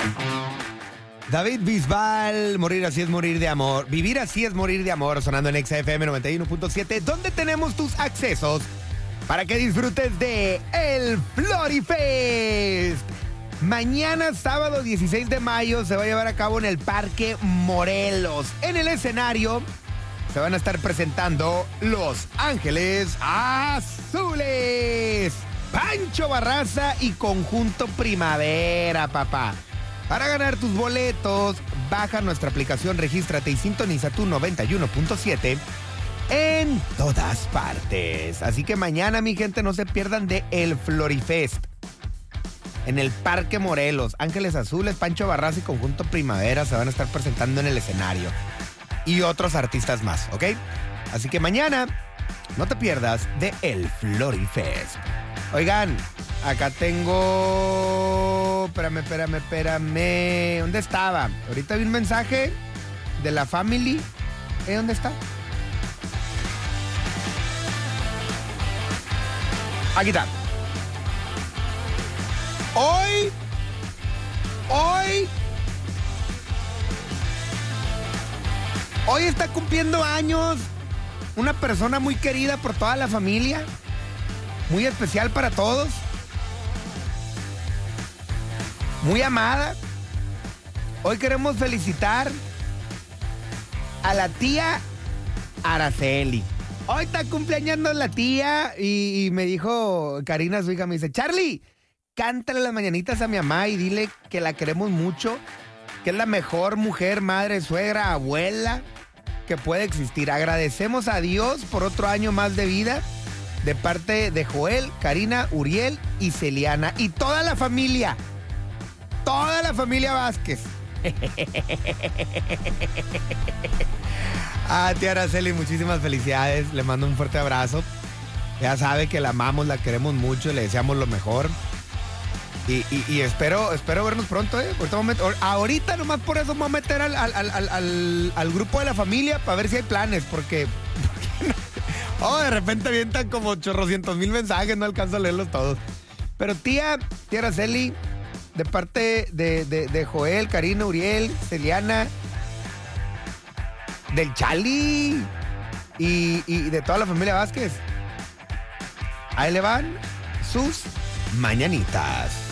David Bisbal, morir así es morir de amor. Vivir así es morir de amor, sonando en Exa FM 91.7, donde tenemos tus accesos para que disfrutes de el Florifest. Mañana, sábado 16 de mayo, se va a llevar a cabo en el Parque Morelos. En el escenario se van a estar presentando Los Ángeles Azules, Pancho Barraza y Conjunto Primavera, papá. Para ganar tus boletos, baja nuestra aplicación, regístrate y sintoniza tu 91.7 en todas partes. Así que mañana, mi gente, no se pierdan de el Florifest en el Parque Morelos. Ángeles Azules, Pancho Barraza y Conjunto Primavera se van a estar presentando en el escenario. Y otros artistas más, ¿ok? Así que mañana no te pierdas de el Florifest. Oigan, acá tengo... Espérame. ¿Dónde estaba? Ahorita vi un mensaje de la family. ¿Dónde está? Aquí está. Hoy está cumpliendo años una persona muy querida por toda la familia, muy especial para todos, muy amada. Hoy queremos felicitar a la tía Araceli. Hoy está cumpleaños la tía y me dijo Karina, su hija, me dice: Charlie, cántale las mañanitas a mi mamá y dile que la queremos mucho, que es la mejor mujer, madre, suegra, abuela que puede existir. Agradecemos a Dios por otro año más de vida, de parte de Joel, Karina, Uriel y Celiana y toda la familia Vázquez. Tía Araceli, muchísimas felicidades, le mando un fuerte abrazo. Ya sabe que la amamos, la queremos mucho, le deseamos lo mejor. Y espero vernos pronto, ¿eh? Ahorita nomás por eso me voy a meter al grupo de la familia para ver si hay planes, porque de repente avientan como 800,000 mensajes, no alcanzo a leerlos todos. Pero tía Araceli, de parte de Joel, Karina, Uriel, Celiana, del Chali y de toda la familia Vázquez, ahí le van sus mañanitas.